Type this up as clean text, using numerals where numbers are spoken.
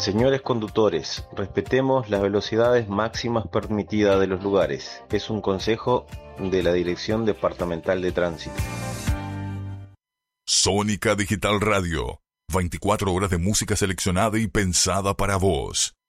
Señores conductores, respetemos las velocidades máximas permitidas de los lugares. Es un consejo de la Dirección Departamental de Tránsito. Sónica Digital Radio. 24 horas de música seleccionada y pensada para vos.